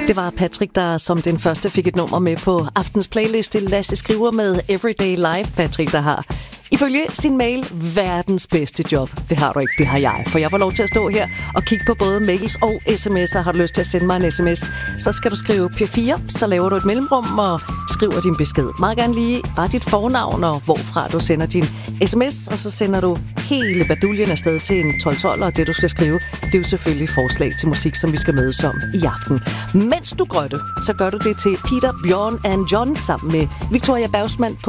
Det var Patrick, der som den første fik et nummer med på aftens playliste. Lasse Skriver med Everyday Life. Patrick, der har ifølge sin mail verdens bedste job. Det har du ikke, det har jeg. For jeg får lov til at stå her og kigge på både mails og sms'er. Har du lyst til at sende mig en sms, så skal du skrive P4, så laver du et mellemrum og skriver din besked. Meget gerne lige bare dit fornavn og hvorfra du sender din sms, og så sender du hele baduljen afsted til en 1212, og det du skal skrive, det er jo selvfølgelig forslag til musik, som vi skal mødes om i aften. Mens du grøtte, så gør du det til Peter, Bjørn and John sammen med Victoria Bergsmann på